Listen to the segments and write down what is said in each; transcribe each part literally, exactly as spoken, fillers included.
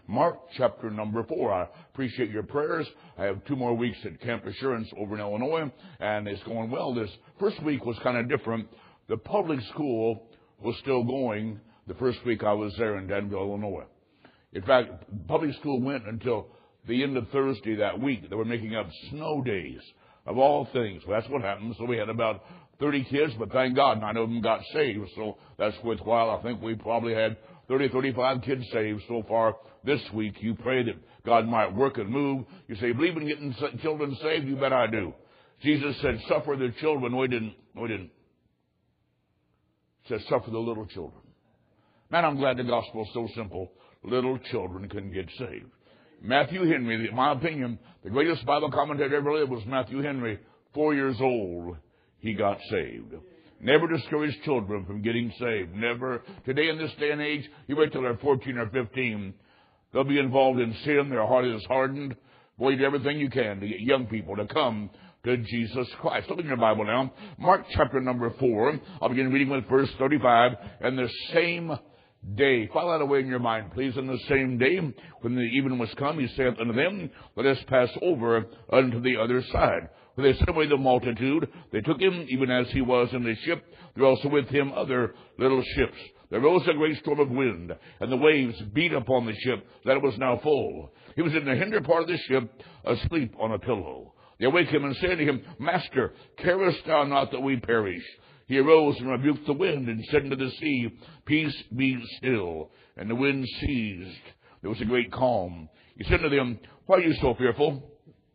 Mark chapter number four. I appreciate your prayers. I have two more weeks at Camp Assurance over in Illinois, and it's going well. This first week was kind of different. The public school was still going the first week I was there in Danville, Illinois. In fact, public school went until the end of Thursday that week. They were making up snow days, of all things. Well, that's what happened. So we had about thirty kids, but thank God nine of them got saved. So that's worthwhile. I think we probably had thirty, thirty-five kids saved so far this week. You pray that God might work and move. You say, believe in getting children saved? You bet I do. Jesus said, suffer the children. No, he didn't. No, he didn't. He said, suffer the little children. Man, I'm glad the gospel is so simple. Little children can get saved. Matthew Henry, in my opinion, the greatest Bible commentator ever lived was Matthew Henry. Four years old, he got saved. Never discourage children from getting saved. Never. Today, in this day and age, you wait till they're fourteen or fifteen. They'll be involved in sin. Their heart is hardened. Boy, do everything you can to get young people to come to Jesus Christ. Look in your Bible now. Mark chapter number four. I'll begin reading with verse thirty-five. And the same day. File that away in your mind, please. In the same day, when the evening was come, he saith unto them, let us pass over unto the other side. When they sent away the multitude, they took him even as he was in the ship. There were also with him other little ships. There rose a great storm of wind, and the waves beat upon the ship, that it was now full. He was in the hinder part of the ship, asleep on a pillow. They awake him and said to him, Master, carest thou not that we perish? He arose and rebuked the wind and said unto the sea, Peace, be still. And the wind ceased. There was a great calm. He said to them, Why are you so fearful?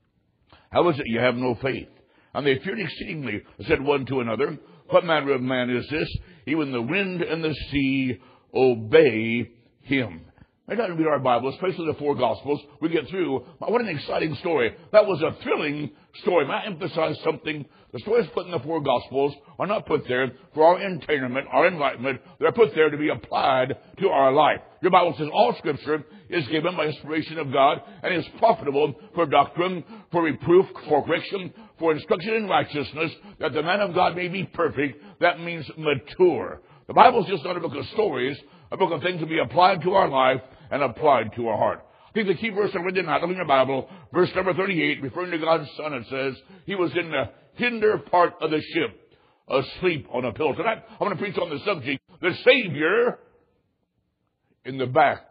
How is it you have no faith? And they feared exceedingly, said one to another, What manner of man is this? Even the wind and the sea obey him. May not read our Bible, especially the four Gospels. We get through. What an exciting story. That was a thrilling story. May I emphasize something? The stories put in the four Gospels are not put there for our entertainment, our enlightenment. They're put there to be applied to our life. Your Bible says all Scripture is given by inspiration of God and is profitable for doctrine, for reproof, for correction, for instruction in righteousness, that the man of God may be perfect. That means mature. The Bible is just not a book of stories, a book of things to be applied to our life and applied to our heart. I think the key verse I read tonight, look in your Bible, verse number thirty-eight, referring to God's Son, it says, He was in the hinder part of the ship, asleep on a pillow. Tonight, I'm going to preach on the subject, the Savior in the back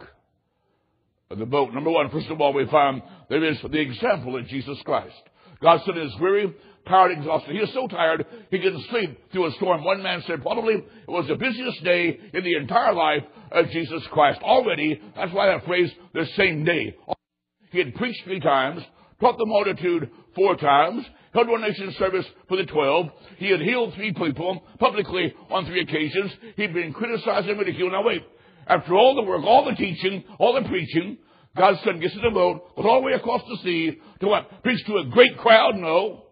of the boat. Number one, first of all, we find there is the example of Jesus Christ. God's Son is weary, tired, exhausted. He is so tired, he can sleep through a storm. One man said probably it was the busiest day in the entire life of Jesus Christ. Already, that's why that phrase, the same day. He had preached three times, taught the multitude four times, held ordination service for the twelve. He had healed three people publicly on three occasions. He'd been criticized and ridiculed. Now wait, after all the work, all the teaching, all the preaching, God's Son gets in the boat, goes all the way across the sea to what? Preach to a great crowd? No.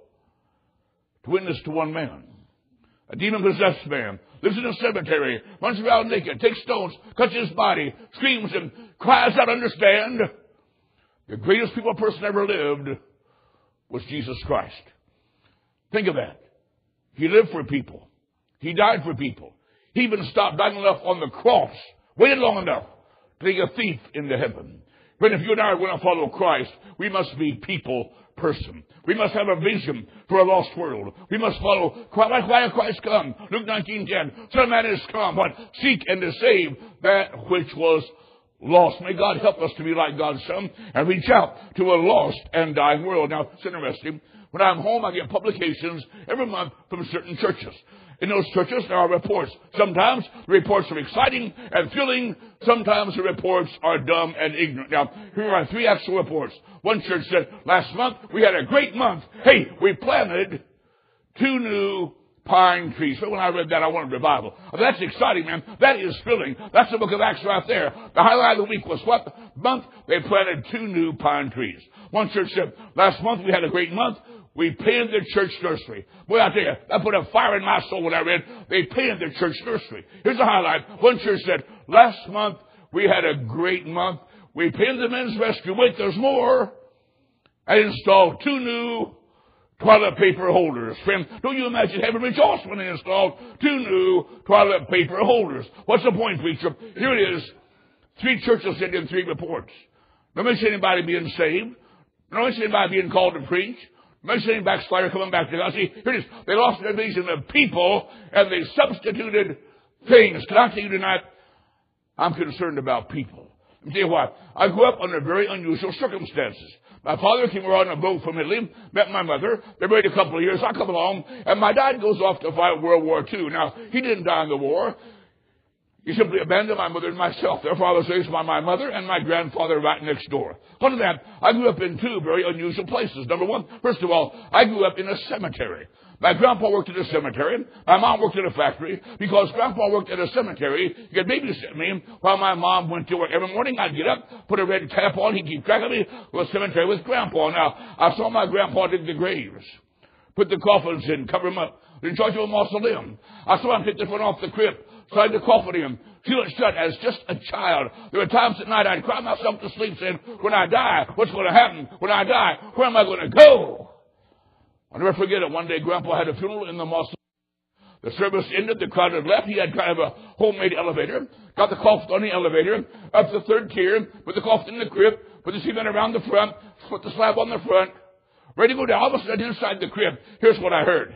To witness to one man. A demon-possessed man. Lives in a cemetery. Runs around naked. Takes stones. Cuts his body. Screams and cries out, understand? The greatest people person ever lived was Jesus Christ. Think of that. He lived for people. He died for people. He even stopped long enough on the cross. Waited long enough to take a thief into heaven. But if you and I are going to follow Christ, we must be people person. We must have a vision for a lost world. We must follow Christ. Why did Christ come? Luke nineteen ten. Son of Man is come. What? Seek and to save that which was lost. May God help us to be like God's Son and reach out to a lost and dying world. Now, it's interesting. When I'm home, I get publications every month from certain churches. In those churches, there are reports. Sometimes the reports are exciting and thrilling. Sometimes the reports are dumb and ignorant. Now, here are three actual reports. One church said, last month we had a great month. Hey, we planted two new pine trees. So when I read that, I wanted revival. Oh, that's exciting, man. That is thrilling. That's the book of Acts right there. The highlight of the week was what month? They planted two new pine trees. One church said, last month we had a great month. We painted the church nursery. Boy, I tell you, that put a fire in my soul when I read, they painted the church nursery. Here's the highlight. One church said, last month we had a great month. We painted the men's restroom. Wait, there's more. I installed two new toilet paper holders. Friend, don't you imagine heaven rejoiced when they installed two new toilet paper holders? What's the point, preacher? Here it is. Three churches sent in three reports. No mention anybody being saved. No mention anybody being called to preach. No mention any backslider coming back to God. See, here it is. They lost their vision of people, and they substituted things. Can I tell you tonight, I'm concerned about people. Let me tell you why. I grew up under very unusual circumstances. My father came around on a boat from Italy, met my mother. They married a couple of years. I come along, and my dad goes off to fight World War Two. Now, he didn't die in the war. He simply abandoned my mother and myself. Therefore, I was raised by my mother and my grandfather right next door. One of that, I grew up in two very unusual places. Number one, first of all, I grew up in a cemetery. My grandpa worked at a cemetery. My mom worked at a factory. Because grandpa worked at a cemetery, he could babysit me while my mom went to work. Every morning, I'd get up, put a red cap on. He'd keep track of me. Go to the cemetery with grandpa. Now, I saw my grandpa dig the graves, put the coffins in, cover them up, in charge of a mausoleum. I saw him take this one off the crypt, slide the coffin in, seal it shut as just a child. There were times at night I'd cry myself to sleep saying, when I die, what's going to happen? When I die, where am I going to go? I'll never forget it. One day, Grandpa had a funeral in the mausoleum. The service ended. The crowd had left. He had kind of a homemade elevator. Got the coffin on the elevator, up the third tier, put the coffin in the crypt, put the cement around the front, put the slab on the front, ready to go down. All of a sudden, inside the crypt, here's what I heard.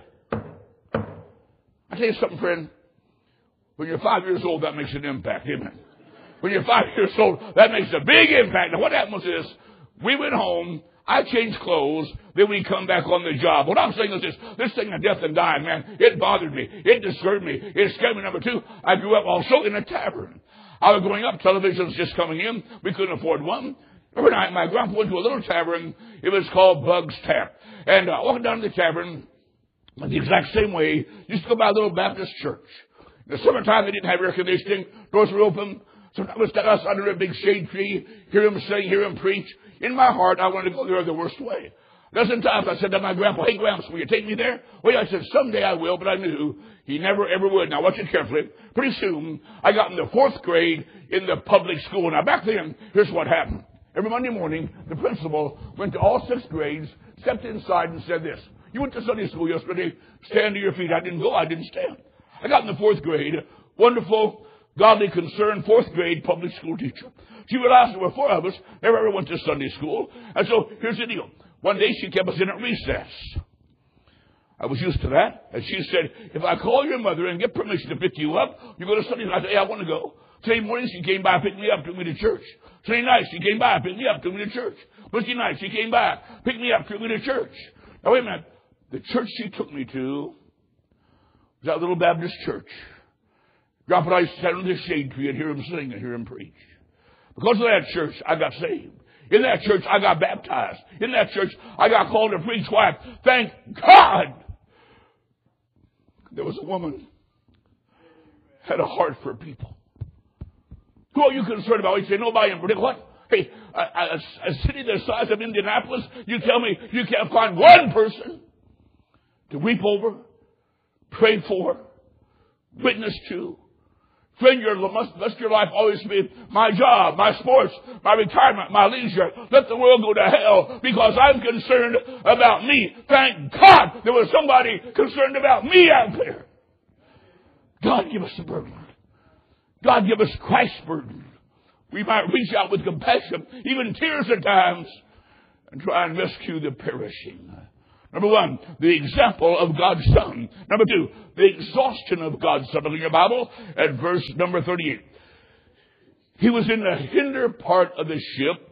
I tell you something, friend. When you're five years old, that makes an impact, amen. When you're five years old, that makes a big impact. Now, what happens is, we went home, I changed clothes, then we come back on the job. What I'm saying is this, this thing of death and dying, man, it bothered me. It disturbed me. It scared me. Number two, I grew up also in a tavern. I was growing up, television's just coming in. We couldn't afford one. Every night, my grandpa went to a little tavern. It was called Bug's Tap. And uh, walking down to the tavern, the exact same way, used to go by a little Baptist church. In the summertime, they didn't have air conditioning. Doors were open. Sometimes we sat us under a big shade tree, hear him sing, hear him preach. In my heart, I wanted to go there the worst way. A dozen times I said to my grandpa, hey, Gramps, will you take me there? Well, I said, someday I will, but I knew he never, ever would. Now, watch it carefully. Pretty soon, I got in the fourth grade in the public school. Now, back then, here's what happened. Every Monday morning, the principal went to all six grades, stepped inside and said this. You went to Sunday school yesterday. Stand to your feet. I didn't go. I didn't stand. I got in the fourth grade. Wonderful, godly, concerned fourth grade public school teacher. She realized there were four of us, never ever went to Sunday school. And so here's the deal. One day she kept us in at recess. I was used to that. And she said, if I call your mother and get permission to pick you up, you go to Sunday. I said, hey, I want to go. Sunday morning she came by, picked me up, took me to church. Sunday night she came by, picked me up, took me to church. Wednesday night she came by, picked me up, took me to church. Now wait a minute. The church she took me to was that little Baptist church. Grandpa and I used to sit under the shade tree and hear him sing and hear him preach. Because of that church, I got saved. In that church, I got baptized. In that church, I got called to preach. Why? Thank God! There was a woman had a heart for people. Who are you concerned about? You say, nobody in particular. What? Hey, a, a, a city the size of Indianapolis, you tell me you can't find one person to weep over, pray for, witness to. Friend, your, must, must your life always be my job, my sports, my retirement, my leisure. Let the world go to hell because I'm concerned about me. Thank God there was somebody concerned about me out there. God, give us the burden. God, give us Christ's burden. We might reach out with compassion, even tears at times, and try and rescue the perishing. Number one, the example of God's Son. Number two, the exhaustion of God's Son. Look in your Bible at verse number thirty-eight. He was in the hinder part of the ship,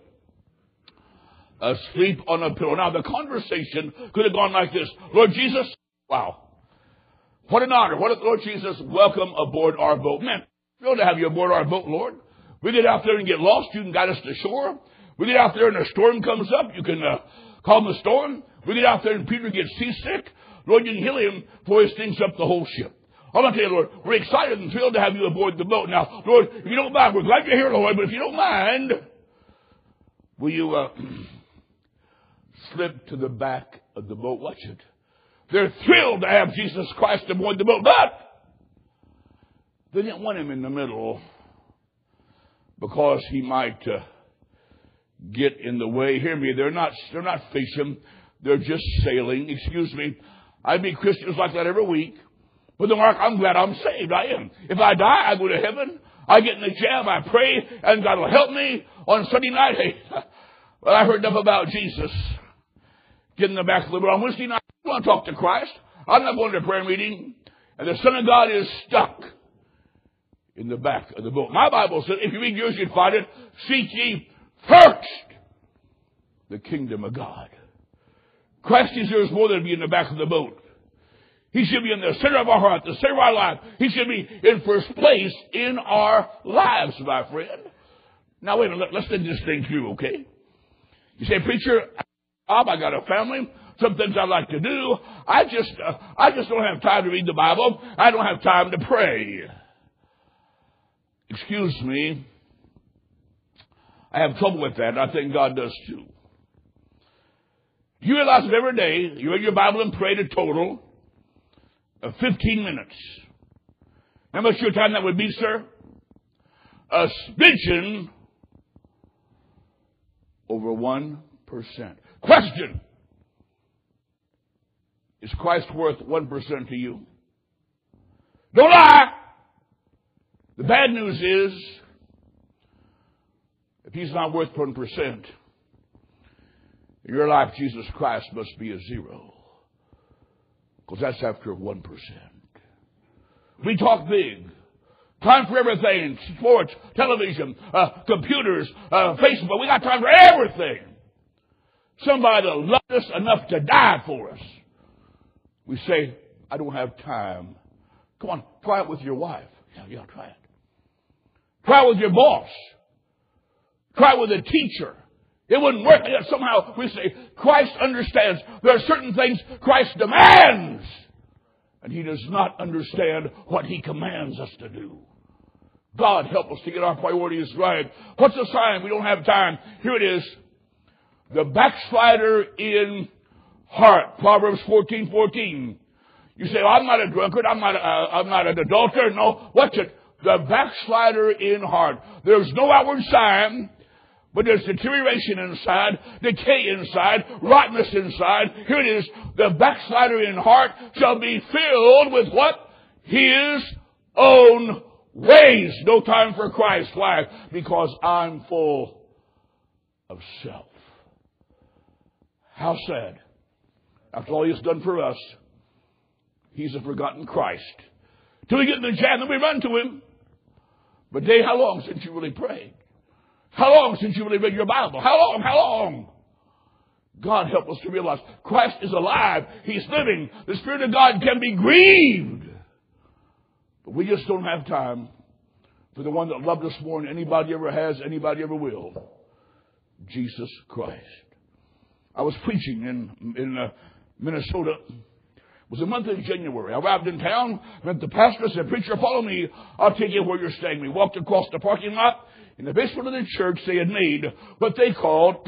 asleep on a pillow. Now, the conversation could have gone like this. Lord Jesus, wow. What an honor. What a, Lord Jesus, welcome aboard our boat. Man, thrilled to have you aboard our boat, Lord. We get out there and get lost. You can guide us to shore. We get out there and a storm comes up. You can uh, calm the storm. We get out there and Peter gets seasick. Lord, you can heal him before he stinks up the whole ship. I'm going to tell you, Lord, we're excited and thrilled to have you aboard the boat. Now, Lord, if you don't mind, we're glad you're here, Lord, but if you don't mind, will you uh, slip to the back of the boat? Watch it. They're thrilled to have Jesus Christ aboard the boat, but they didn't want him in the middle because he might uh, get in the way. Hear me, they're not, they're not fishing. They're just sailing. Excuse me. I meet Christians like that every week. But the Mark, I'm glad I'm saved. I am. If I die, I go to heaven. I get in the jam. I pray, and God will help me. On Sunday night, hey, Well, I heard enough about Jesus. Get in the back of the room. On Wednesday night, I want to talk to Christ. I'm not going to a prayer meeting. And the Son of God is stuck in the back of the boat. My Bible says, if you read yours, you'd find it. Seek ye first the kingdom of God. Christ deserves more than to be in the back of the boat. He should be in the center of our heart, the center of our life. He should be in first place in our lives, my friend. Now, wait a minute. Let's think this thing through, okay? You say, preacher, I got a family. Some things I like to do. I just, uh, I just don't have time to read the Bible. I don't have time to pray. Excuse me. I have trouble with that, and I think God does too. You realize that every day you read your Bible and pray a total of fifteen minutes. How much your time that would be, sir? A smidgen over one percent. Question. Is Christ worth one percent to you? Don't lie. The bad news is, if he's not worth one percent, in your life, Jesus Christ must be a zero. Because that's after one percent. We talk big. Time for everything. Sports, television, uh, computers, uh, Facebook. We got time for everything. Somebody that loved us enough to die for us. We say, I don't have time. Come on, try it with your wife. Yeah, yeah, try it. Try it with your boss. Try it with a teacher. It wouldn't work. Yet somehow we say, Christ understands. There are certain things Christ demands. And he does not understand what he commands us to do. God help us to get our priorities right. What's the sign? We don't have time. Here it is. The backslider in heart. Proverbs fourteen fourteen. You say, oh, I'm not a drunkard. I'm not a, uh, I'm not an adulterer. No. What's it? The backslider in heart. There's no outward sign, but there's deterioration inside, decay inside, rottenness inside. Here it is. The backslider in heart shall be filled with what? His own ways. No time for Christ. Why? Because I'm full of self. How sad. After all he's done for us, he's a forgotten Christ. Till we get in the jam, then we run to him. But Dave, how long since you really prayed? How long since you really read your Bible? How long? How long? God help us to realize Christ is alive. He's living. The Spirit of God can be grieved. But we just don't have time for the one that loved us more than anybody ever has, anybody ever will. Jesus Christ. I was preaching in, in uh, Minnesota. It was the month of January. I arrived in town, met the pastor, said, preacher, follow me. I'll take you where you're staying. We walked across the parking lot. In the basement of the church, they had made what they called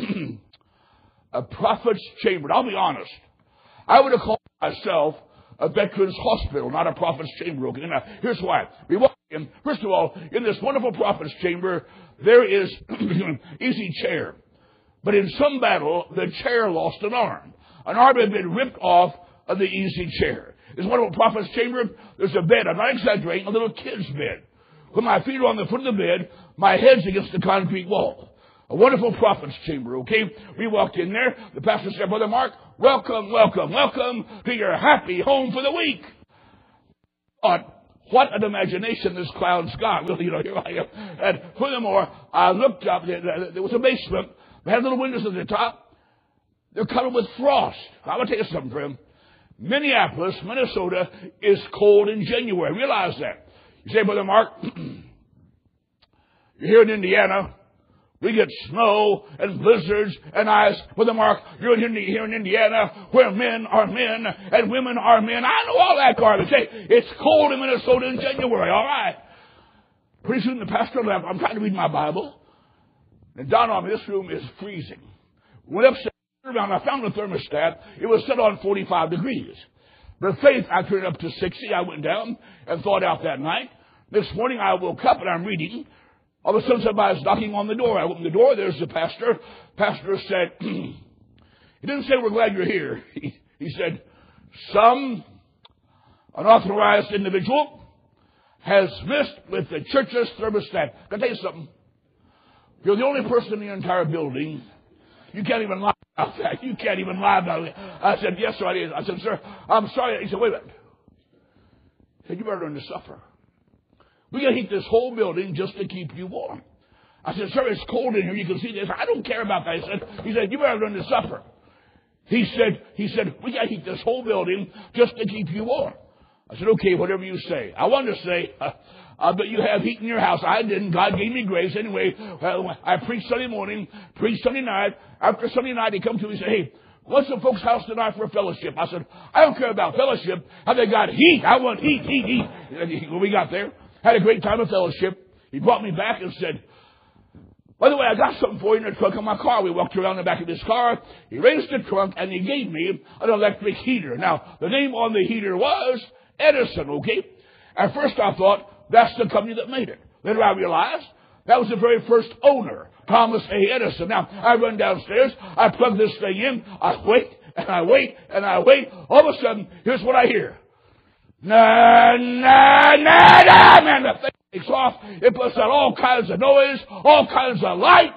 a prophet's chamber. I'll be honest. I would have called myself a veterans hospital, not a prophet's chamber. Okay? Now, here's why. We walked in. First of all, in this wonderful prophet's chamber, there is easy chair. But in some battle, the chair lost an arm. An arm had been ripped off of the easy chair. This wonderful prophet's chamber, there's a bed. I'm not exaggerating, a little kid's bed. When my feet are on the foot of the bed, my head's against the concrete wall. A wonderful prophet's chamber, okay? We walked in there. The pastor said, Brother Mark, welcome, welcome, welcome to your happy home for the week. But what an imagination this clown's got. Well, you know, here I am. And furthermore, I looked up. There was a basement. They had little windows at the top. They're covered with frost. I'm going to tell you something, friend. Minneapolis, Minnesota is cold in January. Realize that. You say, Brother Mark, you're here in Indiana. We get snow and blizzards and ice. Brother Mark, you're here in Indiana where men are men and women are men. I know all that garbage. Say, it's cold in Minnesota in January. All right. Pretty soon the pastor left. I'm trying to read my Bible. And down on me, this room is freezing. Went upstairs. I found the thermostat. It was set on forty-five degrees. But faith, I turned it up to sixty. I went down and thawed out that night. This morning I woke up and I'm reading. All of a sudden somebody's knocking on the door. I opened the door. There's the pastor. Pastor said, he didn't say, we're glad you're here. He, he said, some unauthorized individual has messed with the church's thermostat. Can I tell you something? You're the only person in the entire building you can't even lie about that. You can't even lie about it. I said, yes, sir, I did. I said, sir, I'm sorry. He said, wait a minute. He said, you better learn to suffer. We got to heat this whole building just to keep you warm. I said, sir, it's cold in here. You can see this. I don't care about that. He said, he said, you better learn to suffer. He said, he said, we got to heat this whole building just to keep you warm. I said, okay, whatever you say. I wanted to say, uh, I bet you have heat in your house. I didn't. God gave me grace. Anyway, well, I preached Sunday morning, preached Sunday night. After Sunday night, he come to me and said, hey, what's the folks' house tonight for a fellowship? I said, I don't care about fellowship. Have they got heat? I want heat, heat, heat. When we got there, had a great time of fellowship. He brought me back and said, by the way, I got something for you in the trunk of my car. We walked around the back of his car. He raised the trunk, and he gave me an electric heater. Now, the name on the heater was Edison, okay? At first I thought, that's the company that made it. Later I realized that was the very first owner, Thomas A. Edison. Now, I run downstairs. I plug this thing in. I wait, and I wait, and I wait. All of a sudden, here's what I hear. Na, na, na, na, man, the thing takes off. It puts out all kinds of noise, all kinds of light,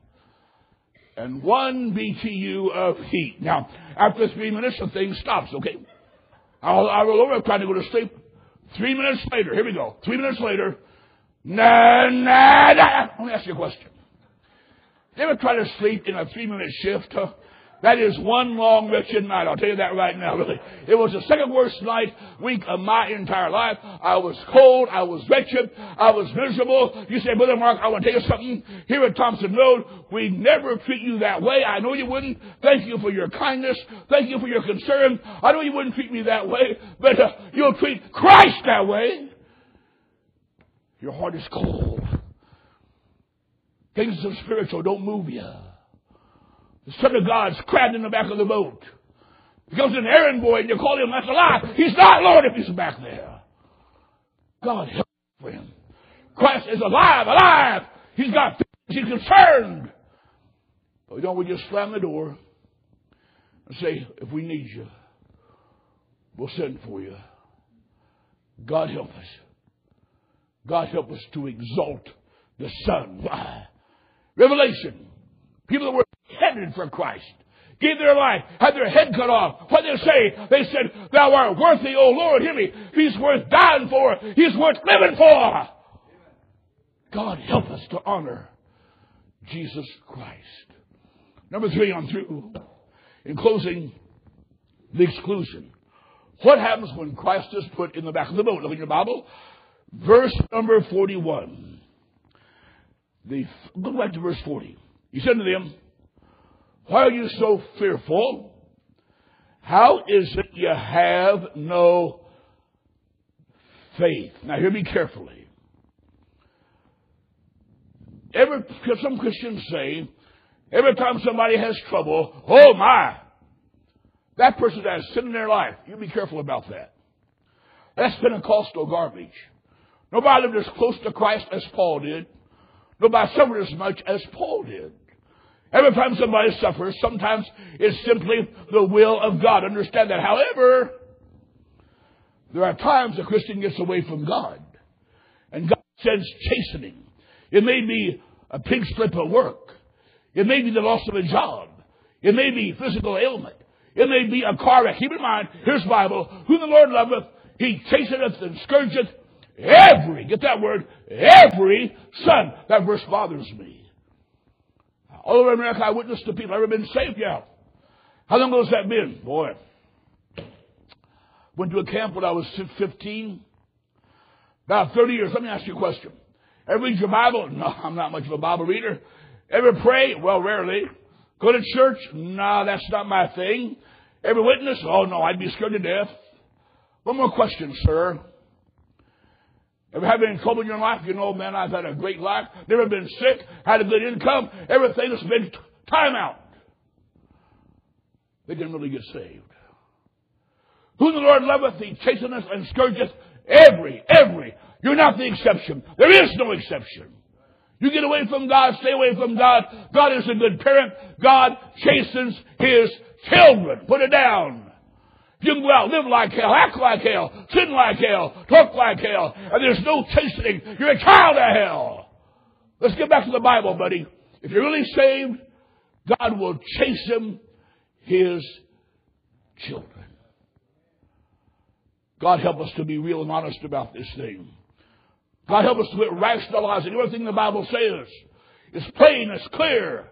and one B T U of heat. Now, after three minutes, the thing stops, okay? I'll, I roll over. I'm trying to go to sleep. Three minutes later, here we go. Three minutes later, na, na, na. Let me ask you a question. You ever try to sleep in a three-minute shift? Huh? That is one long, wretched night. I'll tell you that right now, really. It was the second worst night, week of my entire life. I was cold. I was wretched. I was miserable. You say, Brother Mark, I want to tell you something. Here at Thompson Road, we never treat you that way. I know you wouldn't. Thank you for your kindness. Thank you for your concern. I know you wouldn't treat me that way, but uh, you'll treat Christ that way. Your heart is cold. Things so spiritual don't move you. The Son of God's crabbed in the back of the boat. He goes an errand boy and you call him, that's a lie. He's not, Lord, if he's back there. God help him. Christ is alive, alive. He's got feelings, he's concerned. But don't we just slam the door and say, if we need you, we'll send for you. God help us. God help us to exalt the Son. Why? Revelation. People that were headed for Christ, gave their life, had their head cut off. What did they say? They said, thou art worthy, O Lord, hear me. He's worth dying for. He's worth living for. God help us to honor Jesus Christ. Number three, on through. In closing, the exclusion. What happens when Christ is put in the back of the boat? Look in your Bible. Verse number forty-one. The, go back to verse forty. He said to them, why are you so fearful? How is it you have no faith? Now hear me carefully. Every, some Christians say, every time somebody has trouble, oh my, that person has sin in their life. You be careful about that. That's Pentecostal garbage. Nobody lived as close to Christ as Paul did. Nobody suffered as much as Paul did. Every time somebody suffers, sometimes it's simply the will of God. Understand that. However, there are times a Christian gets away from God, and God sends chastening. It may be a pig slip at work. It may be the loss of a job. It may be physical ailment. It may be a car wreck. Keep in mind, here's the Bible. Whom the Lord loveth, he chasteneth and scourgeth every, get that word, every son. That verse bothers me. All over America, I witnessed to people. Ever been saved? Yeah. How long ago has that been? Boy. Went to a camp when I was fifteen. About thirty years. Let me ask you a question. Ever read your Bible? No, I'm not much of a Bible reader. Ever pray? Well, rarely. Go to church? No, that's not my thing. Ever witness? Oh, no, I'd be scared to death. One more question, sir. Ever had any trouble in your life? You know, man, I've had a great life. Never been sick. Had a good income. Everything has been time out. They didn't really get saved. Who the Lord loveth, he chasteneth and scourgeth every, every. You're not the exception. There is no exception. You get away from God, stay away from God. God is a good parent. God chastens his children. Put it down. You can go out, live like hell, act like hell, sin like hell, talk like hell, and there's no chastening. You're a child of hell. Let's get back to the Bible, buddy. If you're really saved, God will chasten His children. God help us to be real and honest about this thing. God help us to quit rationalizing everything the Bible says. It's plain, it's clear.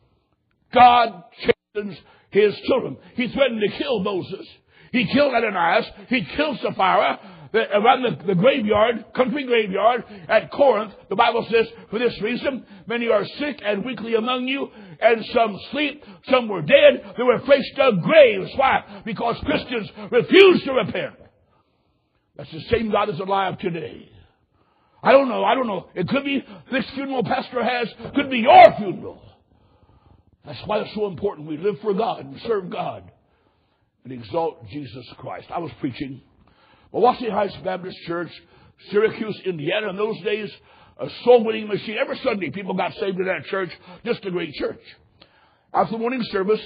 God chastens His children. He threatened to kill Moses. He killed Ananias. He killed Sapphira around the, the graveyard, country graveyard at Corinth. The Bible says, for this reason, many are sick and weakly among you, and some sleep, some were dead. They were afraid of graves. Why? Because Christians refuse to repent. That's the same God is alive today. I don't know. I don't know. It could be this funeral pastor has, could be your funeral. That's why it's so important we live for God and serve God and exalt Jesus Christ. I was preaching Milwaukee Heights Baptist Church, Syracuse, Indiana. In those days, a soul-winning machine. Every Sunday, people got saved in that church. Just a great church. After the morning service,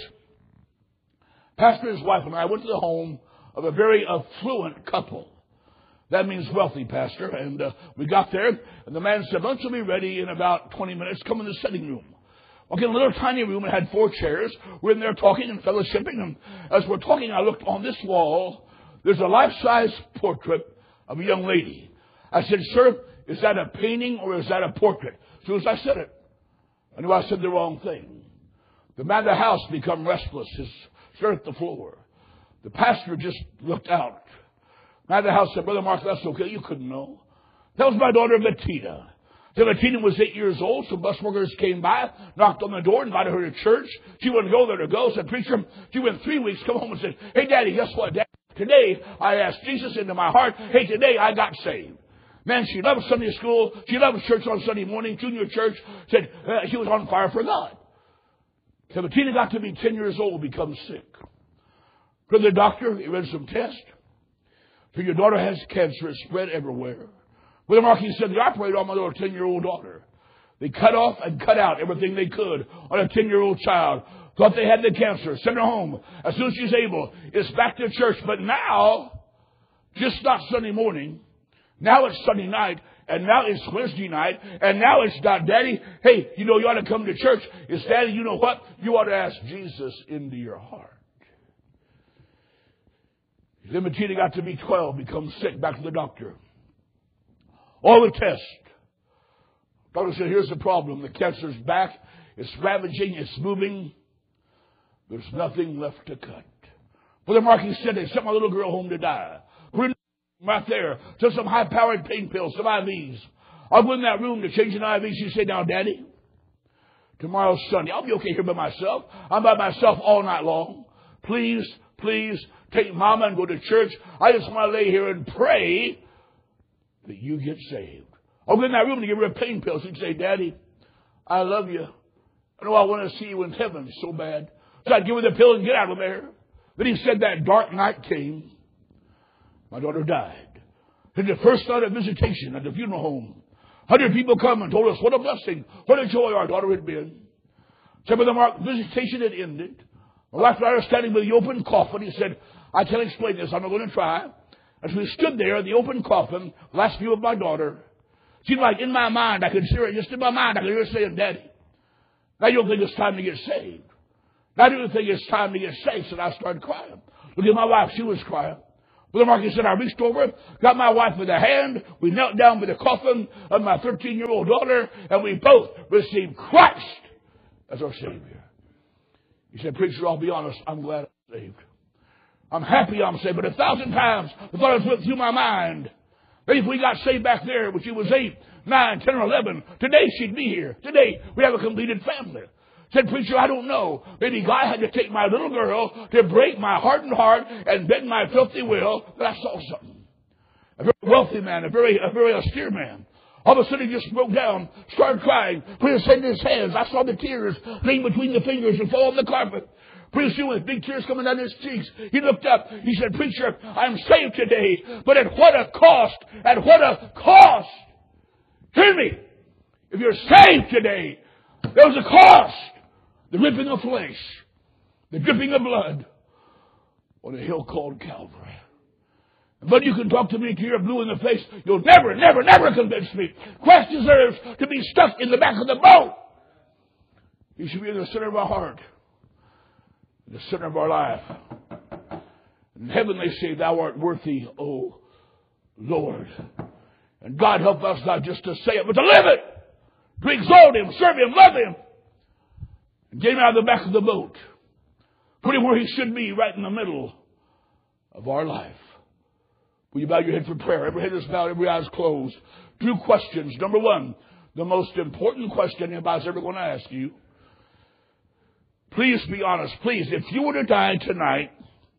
Pastor and his wife and I went to the home of a very affluent couple. That means wealthy, Pastor. And uh, we got there, and the man said, lunch will be ready in about twenty minutes. Come in the sitting room. Okay, in a little tiny room. It had four chairs. We're in there talking and fellowshipping. And as we're talking, I looked on this wall. There's a life-size portrait of a young lady. I said, sir, is that a painting or is that a portrait? As soon as I said it, I knew I said the wrong thing. The man of the house became restless. His stared at the floor. The pastor just looked out. The man of the house said, Brother Mark, that's okay. You couldn't know. That was my daughter, Bettina. So Bettina was eight years old. Some bus workers came by, knocked on the door, invited her to church. She wouldn't go there to go. Said, preacher, she went three weeks, come home and said, hey, Daddy, guess what, Daddy? Today, I asked Jesus into my heart. Hey, today I got saved. Man, she loved Sunday school. She loved church on Sunday morning, junior church. Said uh, she was on fire for God. So Bettina got to be ten years old, become sick. For the doctor, he read some tests. So your daughter has cancer. It's spread everywhere. Brother Mark, he said, they operated on my little ten-year-old daughter. They cut off and cut out everything they could on a ten-year-old child. Thought they had the cancer. Sent her home. As soon as she's able, it's back to church. But now, just not Sunday morning. Now it's Sunday night. And now it's Wednesday night. And now it's not, Daddy, hey, you know you ought to come to church. It's, Daddy, you know what? You ought to ask Jesus into your heart. Then Bettina got to be twelve, become sick, back to the doctor. All the tests. Doctor said, here's the problem. The cancer's back. It's ravaging. It's moving. There's nothing left to cut. Brother Marky said they sent my little girl home to die. We're in right there. Took some high-powered pain pills, some I Vs. I'll go in that room to change an I V. She said, now, Daddy, tomorrow's Sunday. I'll be okay here by myself. I'm by myself all night long. Please, please take Mama and go to church. I just want to lay here and pray that you get saved. I'll go in that room to give her a pain pill. She'd say, Daddy, I love you. I know I want to see you in heaven so bad. So I'd give her the pill and get out of there. Then he said that dark night came. My daughter died. It's the first night of visitation at the funeral home. Hundred people come and told us what a blessing, what a joy our daughter had been. Said, Brother Mark, visitation had ended. My wife and I were standing with the open coffin. He said, I can't explain this. I'm not going to try. As we stood there in the open coffin, last view of my daughter, seemed like in my mind, I could hear it, just in my mind, I could hear her saying, Daddy, now you don't think it's time to get saved. Now you don't think it's time to get saved. So I started crying. Look at my wife. She was crying. Brother Marcus said, I reached over, got my wife with a hand. We knelt down by the coffin of my thirteen-year-old daughter, and we both received Christ as our Savior. He said, preacher, I'll be honest, I'm glad I'm saved. I'm happy I'm saved, but a thousand times the thought went through my mind. Maybe if we got saved back there when she was eight, nine, ten, or eleven, today she'd be here. Today we have a completed family. Said, preacher, I don't know. Maybe God had to take my little girl to break my hardened heart and bend my filthy will, but I saw something. A very wealthy man, a very, a very austere man. All of a sudden he just broke down, started crying, put his head in his hands. I saw the tears laying between the fingers and fall on the carpet. Pretty soon with big tears coming down his cheeks, he looked up. He said, preacher, I'm saved today, but at what a cost, at what a cost. Hear me. If you're saved today, there was a cost. The ripping of flesh, the dripping of blood on a hill called Calvary. But you can talk to me till you're blue in the face. You'll never, never, never convince me. Christ deserves to be stuck in the back of the boat. He should be in the center of our heart, in the center of our life. In heaven they say, Thou art worthy, O Lord. And God help us not just to say it, but to live it. To exalt Him, serve Him, love Him. And get Him out of the back of the boat. Put Him where He should be, right in the middle of our life. Will you bow your head for prayer? Every head is bowed, every eye is closed. Two questions. Number one, the most important question anybody's ever going to ask you. Please be honest. Please, if you were to die tonight,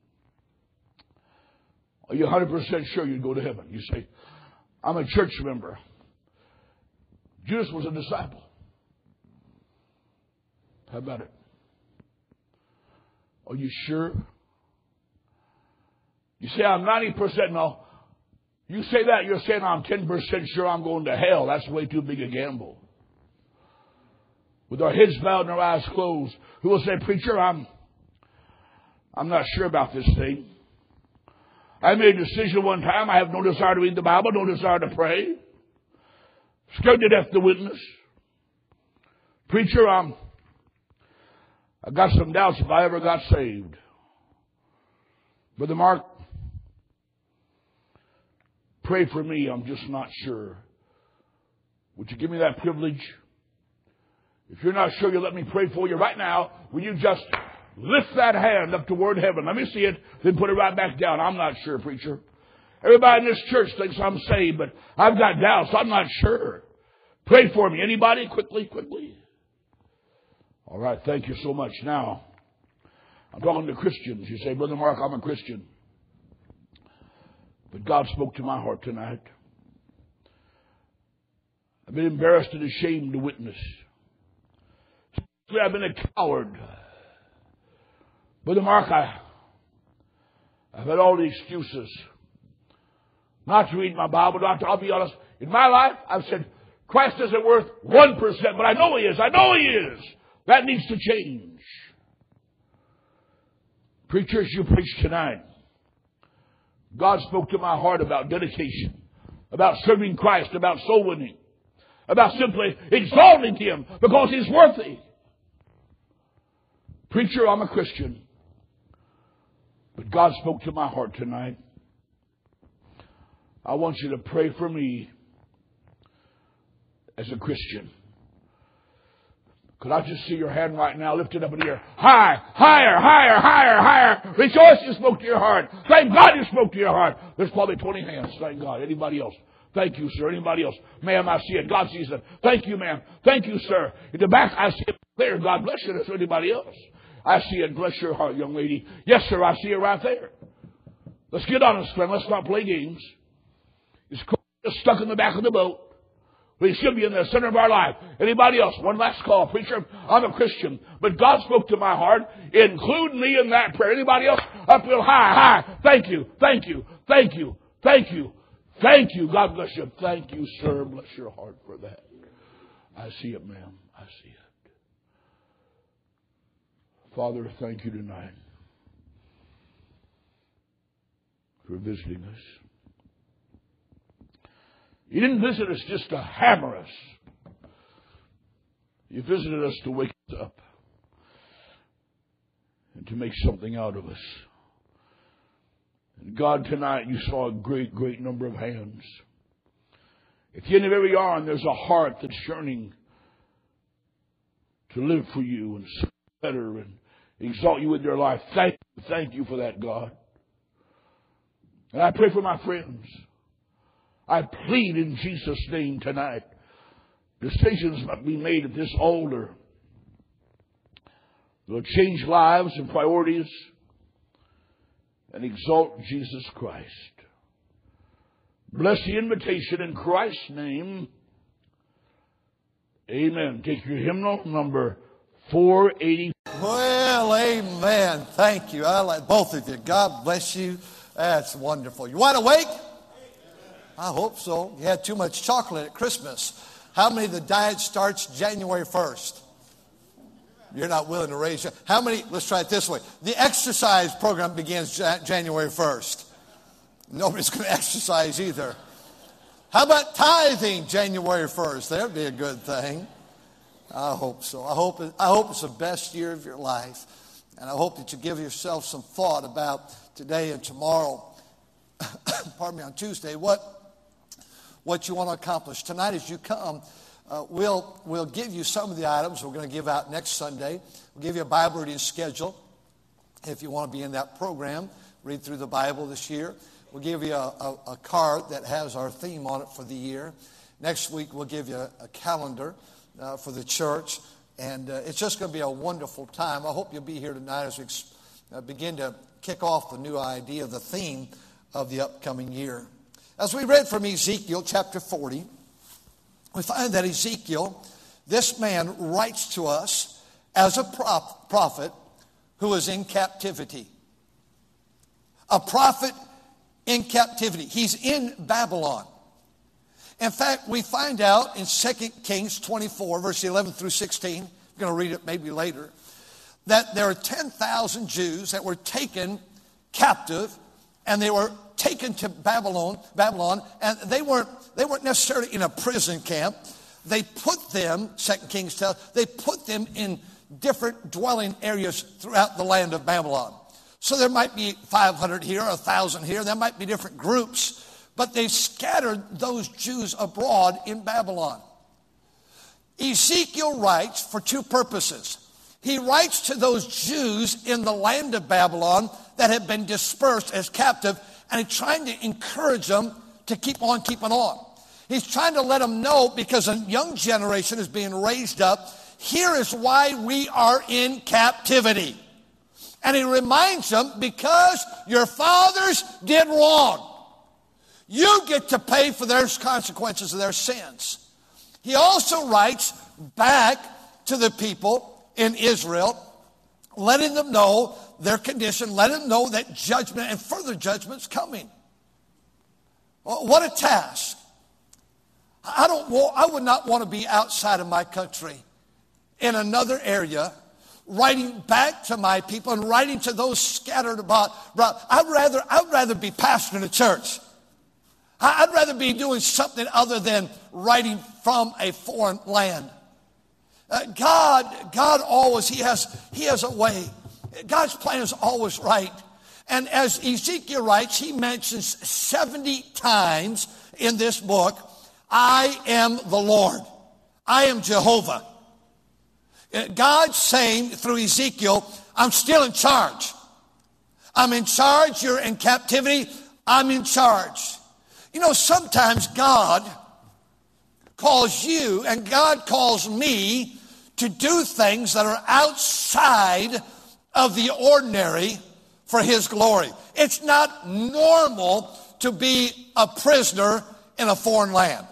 are you one hundred percent sure you'd go to heaven? You say, I'm a church member. Judas was a disciple. How about it? Are you sure? You say, I'm ninety percent. No. You say that, you're saying I'm ten percent sure I'm going to hell. That's way too big a gamble. With our heads bowed and our eyes closed, who will say, Preacher, I'm, I'm not sure about this thing. I made a decision one time. I have no desire to read the Bible, no desire to pray. Scared to death to witness. Preacher, I'm, I got some doubts if I ever got saved. Brother Mark, pray for me. I'm just not sure. Would you give me that privilege? If you're not sure, you let me pray for you right now. Will you just lift that hand up toward heaven? Let me see it, then put it right back down. I'm not sure, preacher. Everybody in this church thinks I'm saved, but I've got doubts. I'm not sure. Pray for me. Anybody? Quickly, quickly. All right, thank you so much. Now, I'm talking to Christians. You say, Brother Mark, I'm a Christian. But God spoke to my heart tonight. I've been embarrassed and ashamed to witness. I've been a coward. Brother Mark, I, I've had all the excuses not to read my Bible. Not to, I'll be honest, in my life, I've said, Christ isn't worth one percent, but I know He is. I know He is. That needs to change. Preachers, you preach tonight. God spoke to my heart about dedication, about serving Christ, about soul winning, about simply exalting Him because He's worthy. Preacher, I'm a Christian. But God spoke to my heart tonight. I want you to pray for me as a Christian. Could I just see your hand right now lifted up in the air? High, higher, higher, higher, higher. Rejoice you spoke to your heart. Thank God you spoke to your heart. There's probably twenty hands. Thank God. Anybody else? Thank you, sir. Anybody else? Ma'am, I see it. God sees it. Thank you, ma'am. Thank you, sir. In the back, I see it clear. God bless you. Is there anybody else? I see it. Bless your heart, young lady. Yes, sir. I see it right there. Let's get honest, friend. Let's not play games. It's just stuck in the back of the boat. We should be in the center of our life. Anybody else? One last call. Preacher, I'm a Christian, but God spoke to my heart. Include me in that prayer. Anybody else? Up real high, high. Thank you, thank you, thank you, thank you, thank you. God bless you. Thank you, sir. Bless your heart for that. I see it, ma'am. I see it. Father, thank you tonight for visiting us. You didn't visit us just to hammer us. You visited us to wake us up and to make something out of us. And God, tonight you saw a great, great number of hands. At the end of every arm, there's a heart that's yearning to live for you and serve better and exalt you in their life. Thank you, thank you for that, God. And I pray for my friends. I plead in Jesus' name tonight. Decisions must be made at this altar. They'll change lives and priorities and exalt Jesus Christ. Bless the invitation in Christ's name. Amen. Take your hymnal, number four eighty. Well, amen. Thank you. I like both of you. God bless you. That's wonderful. You wide awake? I hope so. You had too much chocolate at Christmas. How many of the diet starts January first? You're not willing to raise your... How many... Let's try it this way. The exercise program begins January first. Nobody's going to exercise either. How about tithing January first? That would be a good thing. I hope so. I hope, it, I hope it's the best year of your life. And I hope that you give yourself some thought about today and tomorrow, pardon me, on Tuesday, what, what you want to accomplish. Tonight as you come, uh, we'll, we'll give you some of the items we're going to give out next Sunday. We'll give you a Bible reading schedule if you want to be in that program. Read through the Bible this year. We'll give you a, a, a card that has our theme on it for the year. Next week we'll give you a, a calendar uh, for the church. And uh, it's just going to be a wonderful time. I hope you'll be here tonight as we uh, begin to kick off the new idea, the theme of the upcoming year. As we read from Ezekiel chapter forty, we find that Ezekiel, this man, writes to us as a prophet who is in captivity. A prophet in captivity. He's in Babylon. In fact, we find out in Second Kings twenty-four, verse eleven through sixteen, I'm going to read it maybe later, that there are ten thousand Jews that were taken captive, and they were taken to Babylon, Babylon, and they weren't, they weren't necessarily in a prison camp. They put them, Second Kings tells, they put them in different dwelling areas throughout the land of Babylon. So there might be five hundred here, one thousand here, there might be different groups. But they scattered those Jews abroad in Babylon. Ezekiel writes for two purposes. He writes to those Jews in the land of Babylon that had been dispersed as captive, and he's trying to encourage them to keep on keeping on. He's trying to let them know, because a young generation is being raised up, here is why we are in captivity. And he reminds them, because your fathers did wrong, you get to pay for their consequences of their sins. He also writes back to the people in Israel, letting them know their condition, letting them know that judgment and further judgment's coming. Well, what a task. I don't want, I would not want to be outside of my country in another area, writing back to my people and writing to those scattered about. I'd rather, I'd rather be pastoring a church. I'd rather be doing something other than writing from a foreign land. Uh, God, God always, he has, he has a way. God's plan is always right. And as Ezekiel writes, he mentions seventy times in this book, I am the Lord. I am Jehovah. God's saying through Ezekiel, I'm still in charge. I'm in charge. You're in captivity. I'm in charge. You know, sometimes God calls you and God calls me to do things that are outside of the ordinary for His glory. It's not normal to be a prisoner in a foreign land.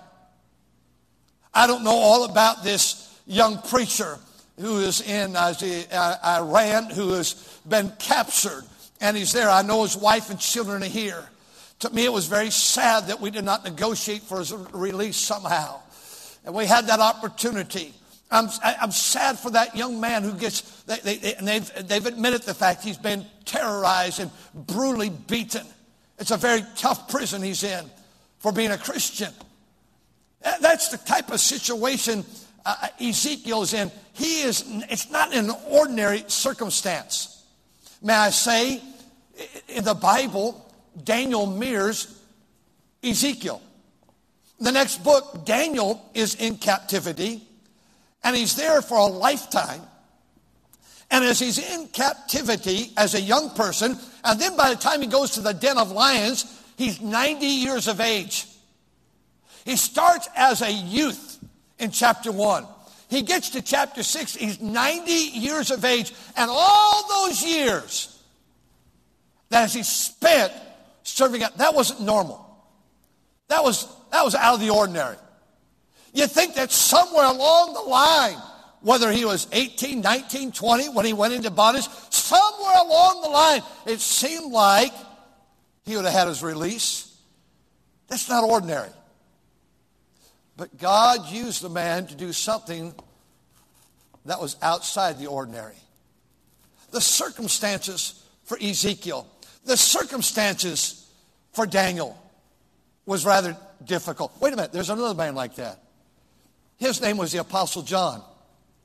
I don't know all about this young preacher who is in Iran, who has been captured, and he's there. I know his wife and children are here. To me, it was very sad that we did not negotiate for his release somehow. And we had that opportunity. I'm, I'm sad for that young man who gets, they, they, and they've, they've admitted the fact he's been terrorized and brutally beaten. It's a very tough prison he's in for being a Christian. That's the type of situation uh, Ezekiel is in. He is, it's not an ordinary circumstance. May I say, in the Bible, Daniel mirrors Ezekiel. The next book, Daniel is in captivity, and he's there for a lifetime. And as he's in captivity as a young person, and then by the time he goes to the den of lions, he's ninety years of age. He starts as a youth in chapter one. He gets to chapter six, he's ninety years of age, and all those years that he spent serving God, that wasn't normal. That was, that was out of the ordinary. You think that somewhere along the line, whether he was eighteen, nineteen, twenty, when he went into bondage, somewhere along the line, it seemed like he would have had his release. That's not ordinary. But God used the man to do something that was outside the ordinary. The circumstances for Ezekiel, the circumstances for Daniel was rather difficult. Wait a minute, there's another man like that. His name was the Apostle John.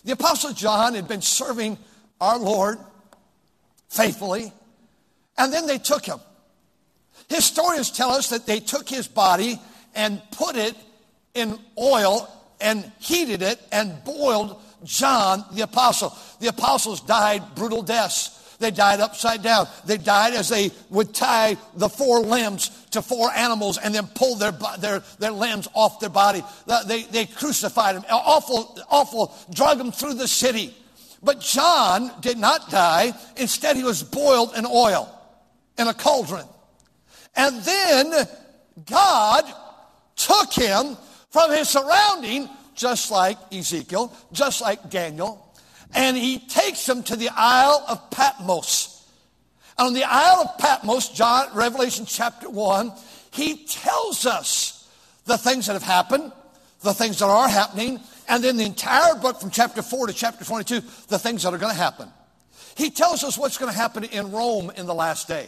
The Apostle John had been serving our Lord faithfully, and then they took him. Historians tell us that they took his body and put it in oil and heated it and boiled John the apostle. The apostles died brutal deaths. They died upside down. They died as they would tie the four limbs to four animals and then pull their their, their limbs off their body. They, they crucified them. Awful, awful, drug them through the city. But John did not die. Instead, he was boiled in oil in a cauldron. And then God took him from his surrounding, just like Ezekiel, just like Daniel, and he takes him to the Isle of Patmos. And on the Isle of Patmos, John, Revelation chapter one, he tells us the things that have happened, the things that are happening, and then the entire book from chapter four to chapter twenty-two, the things that are going to happen. He tells us what's going to happen in Rome in the last day.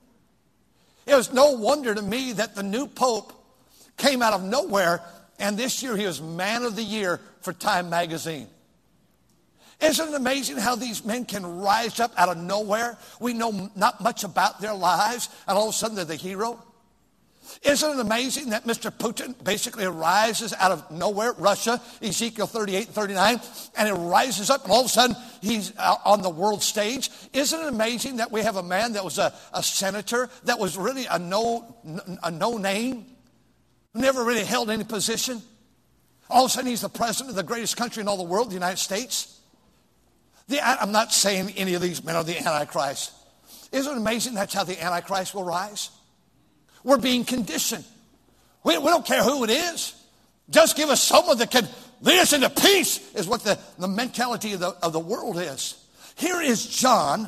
It was no wonder to me that the new pope came out of nowhere, and this year he was Man of the Year for Time magazine. Isn't it amazing how these men can rise up out of nowhere? We know not much about their lives, and all of a sudden they're the hero. Isn't it amazing that Mister Putin basically rises out of nowhere, Russia, Ezekiel thirty-eight and thirty-nine, and it rises up, and all of a sudden he's on the world stage? Isn't it amazing that we have a man that was a, a senator, that was really a no, a no name, never really held any position? All of a sudden he's the president of the greatest country in all the world, the United States. The, I'm not saying any of these men are the Antichrist. Isn't it amazing that's how the Antichrist will rise? We're being conditioned. We, we don't care who it is. Just give us someone that can lead us into peace, is what the, the mentality of the, of the world is. Here is John,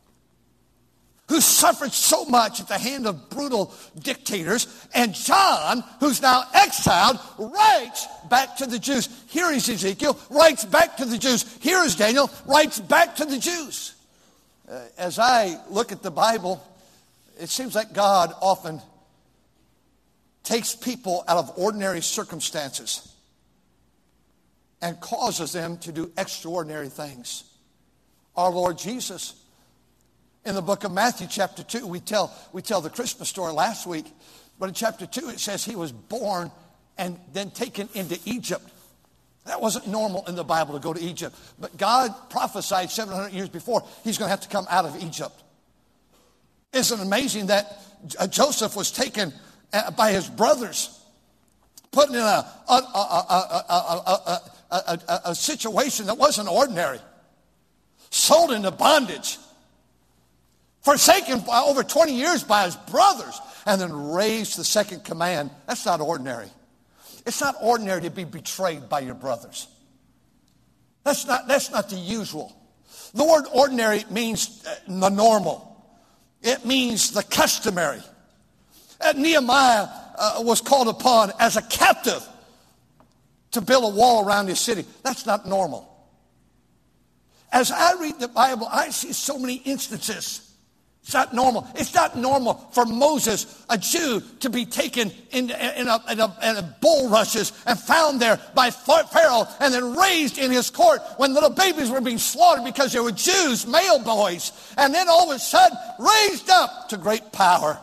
who suffered so much at the hand of brutal dictators, and John, who's now exiled, writes back to the Jews. Here is Ezekiel, writes back to the Jews. Here is Daniel, writes back to the Jews. Uh, as I look at the Bible, it seems like God often takes people out of ordinary circumstances and causes them to do extraordinary things. Our Lord Jesus, in the book of Matthew chapter two, we tell, we tell the Christmas story last week, but in chapter two it says he was born and then taken into Egypt. That wasn't normal in the Bible to go to Egypt, but God prophesied seven hundred years before he's going to have to come out of Egypt. Isn't it amazing that Joseph was taken by his brothers, put in a, a, a, a, a, a, a, a situation that wasn't ordinary, sold into bondage, forsaken by over twenty years by his brothers, and then raised to the second command. That's not ordinary. It's not ordinary to be betrayed by your brothers. That's not, that's not the usual. The word ordinary means the normal. It means the customary. Uh, Nehemiah uh, was called upon as a captive to build a wall around his city. That's not normal. As I read the Bible, I see so many instances. It's not normal. It's not normal for Moses, a Jew, to be taken in, in, a, in, a, in a bulrushes and found there by Pharaoh and then raised in his court when little babies were being slaughtered because they were Jews, male boys. And then all of a sudden, raised up to great power.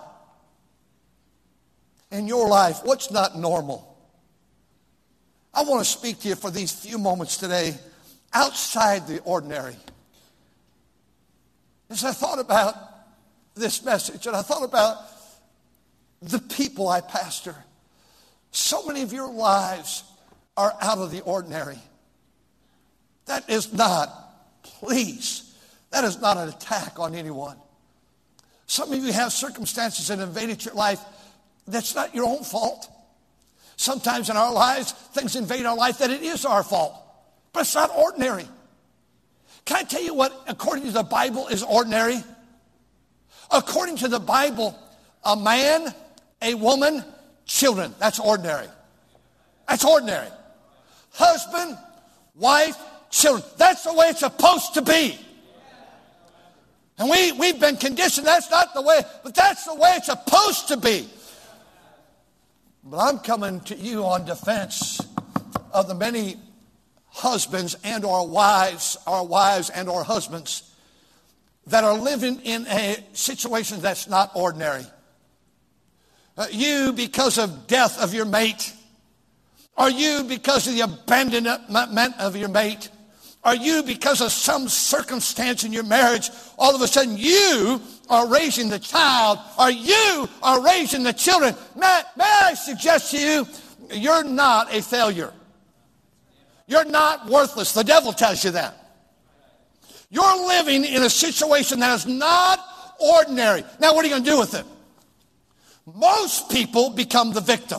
In your life, what's not normal? I want to speak to you for these few moments today outside the ordinary. As I thought about this message, and I thought about the people I pastor, so many of your lives are out of the ordinary. That is not, please, that is not an attack on anyone. Some of you have circumstances that invaded your life that's not your own fault. Sometimes in our lives, things invade our life that it is our fault, but it's not ordinary. Can I tell you what, according to the Bible, is ordinary? According to the Bible, a man, a woman, children, that's ordinary. That's ordinary. Husband, wife, children, that's the way it's supposed to be. And we, we've been conditioned, that's not the way, but that's the way it's supposed to be. But I'm coming to you on defense of the many husbands and our wives, our wives and our husbands that are living in a situation that's not ordinary. Uh, you because of death of your mate, or you because of the abandonment of your mate, or you because of some circumstance in your marriage, all of a sudden you are raising the child, or you are raising the children. May, may I suggest to you, you're not a failure. You're not worthless. The devil tells you that. You're living in a situation that is not ordinary. Now, what are you going to do with it? Most people become the victim.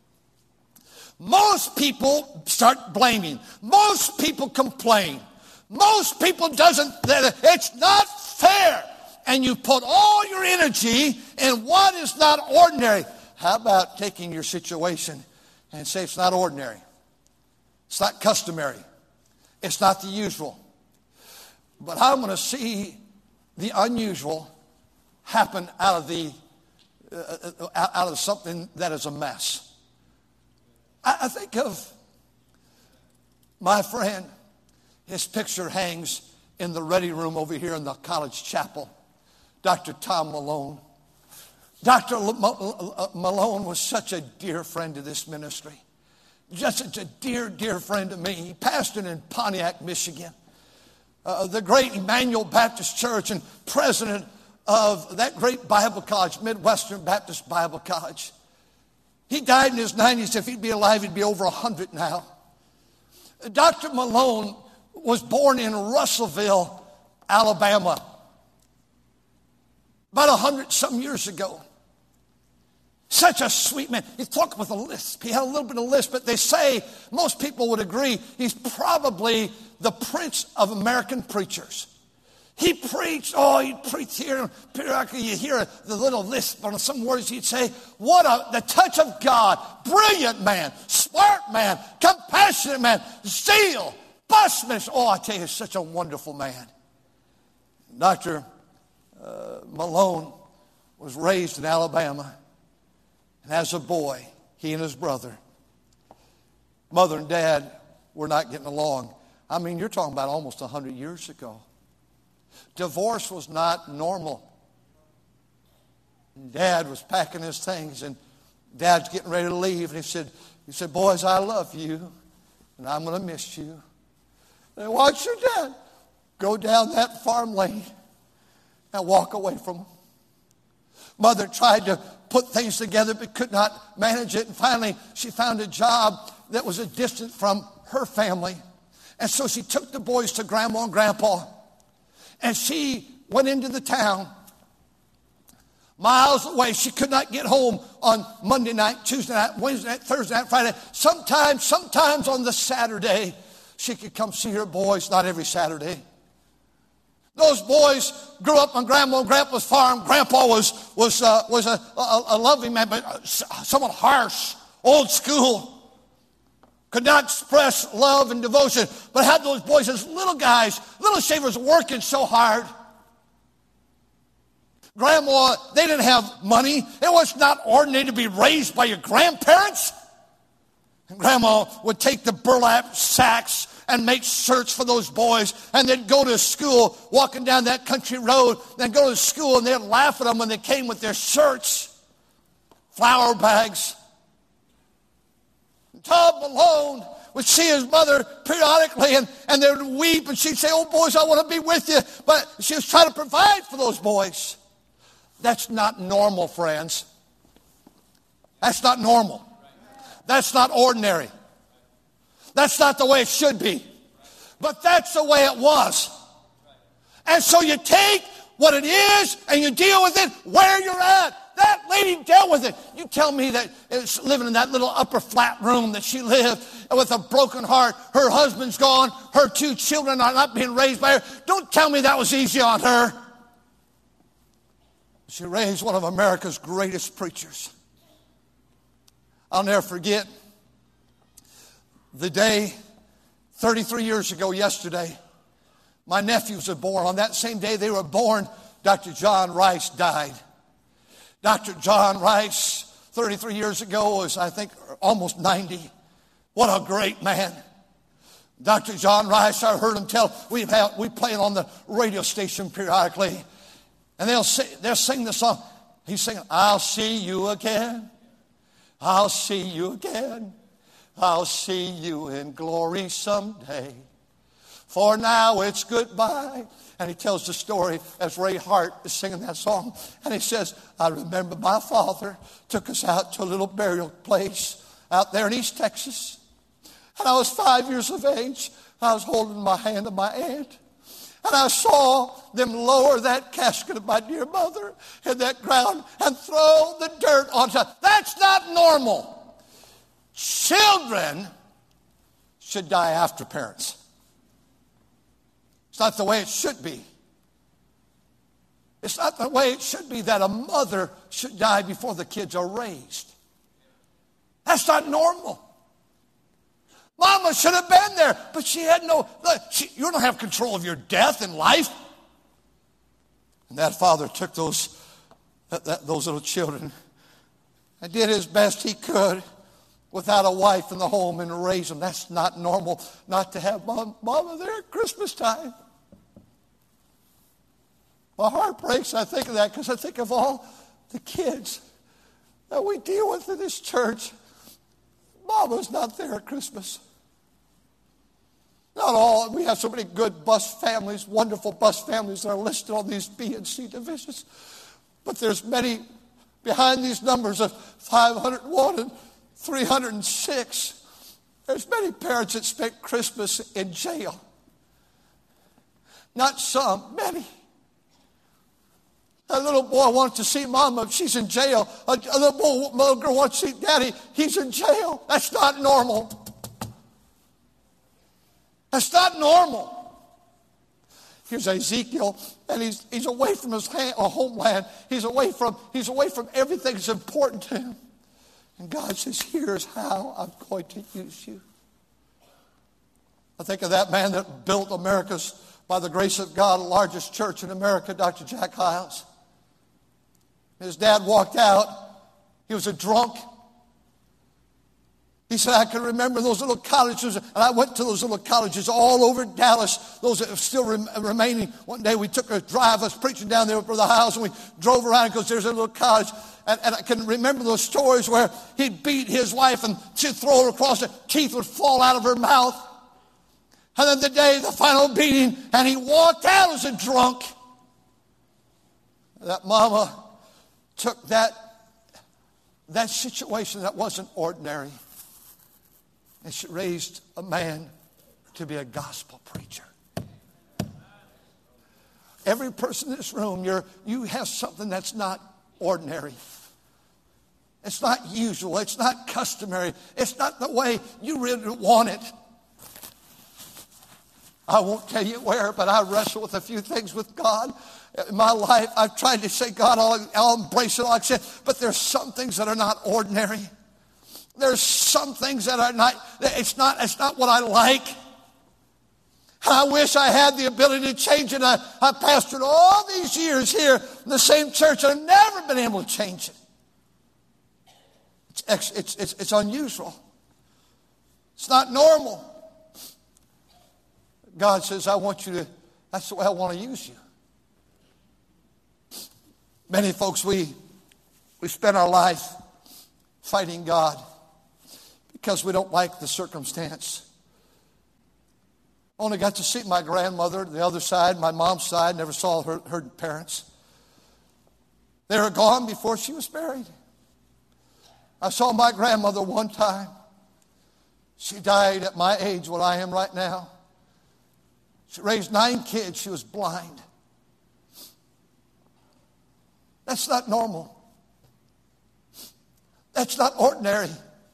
Most people start blaming. Most people complain. Most people doesn't, it's not fair. And you put all your energy in what is not ordinary. How about taking your situation and say it's not ordinary? It's not customary. It's not the usual. But I'm going to see the unusual happen out of the uh, out of something that is a mess. I, I think of my friend. His picture hangs in the ready room over here in the college chapel. Doctor Tom Malone. Doctor Malone was such a dear friend to this ministry. Just such a dear, dear friend to me. He pastored in Pontiac, Michigan. Uh, the great Emmanuel Baptist Church and president of that great Bible college, Midwestern Baptist Bible College. He died in his nineties. If he'd be alive, he'd be over one hundred now. Doctor Malone was born in Russellville, Alabama, about a hundred some years ago. Such a sweet man. He talked with a lisp. He had a little bit of lisp, but they say, most people would agree, he's probably the prince of American preachers. He preached, oh, he'd preach here, and periodically you hear the little lisp on some words he'd say. What a, the touch of God. Brilliant man, smart man, compassionate man, zeal, busman. Oh, I tell you, he's such a wonderful man. Doctor Uh, Malone was raised in Alabama. And as a boy, he and his brother, mother and dad were not getting along. I mean, you're talking about almost one hundred years ago. Divorce was not normal. And Dad was packing his things, and Dad's getting ready to leave. And he said, he said, boys, I love you, and I'm going to miss you. And watch your dad go down that farm lane and walk away from him. Mother tried to put things together but could not manage it. And finally, she found a job that was a distance from her family. And so she took the boys to Grandma and Grandpa. And she went into the town miles away. She could not get home on Monday night, Tuesday night, Wednesday night, Thursday night, Friday. Sometimes, sometimes on the Saturday, she could come see her boys, not every Saturday. Those boys grew up on Grandma and Grandpa's farm. Grandpa was was uh, was a, a, a loving man, but somewhat harsh, old school. Could not express love and devotion, but had those boys as little guys, little shavers, working so hard. Grandma, they didn't have money. It was not ordinary to be raised by your grandparents. And Grandma would take the burlap sacks and make shirts for those boys, and they'd go to school, walking down that country road, then go to school, and they'd laugh at them when they came with their shirts, flour bags. And Tom Malone would see his mother periodically, and, and they would weep, and she'd say, oh, boys, I want to be with you. But she was trying to provide for those boys. That's not normal, friends. That's not normal. That's not ordinary. That's not the way it should be. But that's the way it was. And so you take what it is and you deal with it where you're at. That lady dealt with it. You tell me that it's living in that little upper flat room that she lived with a broken heart. Her husband's gone. Her two children are not being raised by her. Don't tell me that was easy on her. She raised one of America's greatest preachers. I'll never forget the day, thirty-three years ago yesterday, my nephews were born. On that same day they were born, Doctor John Rice died. Doctor John Rice, thirty-three years ago, was, I think, almost ninety. What a great man. Doctor John Rice, I heard him tell, we have, we play it on the radio station periodically, and they'll sing, they'll sing the song. He's singing, I'll see you again. I'll see you again. I'll see you in glory someday. For now it's goodbye. And he tells the story as Ray Hart is singing that song. And he says, I remember my father took us out to a little burial place out there in East Texas. And I was five years of age. I was holding my hand of my aunt. And I saw them lower that casket of my dear mother in that ground and throw the dirt on top. That's not normal. Children should die after parents. It's not the way it should be. It's not the way it should be that a mother should die before the kids are raised. That's not normal. Mama should have been there, but she had no, she, you don't have control of your death and life. And that father took those, that, that, those little children and did his best he could without a wife in the home and raise them. That's not normal not to have mom, mama there at Christmas time. My heart breaks. I think of that because I think of all the kids that we deal with in this church. Mama's not there at Christmas. Not all. We have so many good bus families, wonderful bus families that are listed on these B and C divisions. But there's many behind these numbers of five hundred one and three hundred six. There's many parents that spent Christmas in jail. Not some, many. A little boy wants to see mama, she's in jail. A, a little, boy, little girl wants to see daddy, he's in jail. That's not normal. That's not normal. Here's Ezekiel, and he's he's away from his hand, uh, homeland. He's away from he's away from everything that's important to him. And God says, here's how I'm going to use you. I think of that man that built America's, by the grace of God, largest church in America, Doctor Jack Hyles. His dad walked out. He was a drunk. He said, I can remember those little colleges, and I went to those little colleges all over Dallas, those that are still rem- remaining. One day we took a drive, I was preaching down there for the house, and we drove around because there's a little college. And, and I can remember those stories where he'd beat his wife and she'd throw her across, the teeth would fall out of her mouth. And then the day, the final beating, and he walked out as a drunk. That mama took that, that situation that wasn't ordinary, and she raised a man to be a gospel preacher. Every person in this room, you're, you have something that's not ordinary. It's not usual. It's not customary. It's not the way you really want it. I won't tell you where, but I wrestle with a few things with God in my life. I've tried to say, God, I'll, I'll embrace it all I said, but there's some things that are not ordinary. There's some things that are not, it's not, it's not what I like. And I wish I had the ability to change it. I, I pastored all these years here in the same church. I've never been able to change it. It's, it's, it's, it's unusual. It's not normal. God says, I want you to, that's the way I want to use you. Many folks, we, we spend our life fighting God because we don't like the circumstance. Only got to see my grandmother, the other side, my mom's side, never saw her, her parents. They were gone before she was married. I saw my grandmother one time. She died at my age, what I am right now. She raised nine kids. She was blind. That's not normal. That's not ordinary.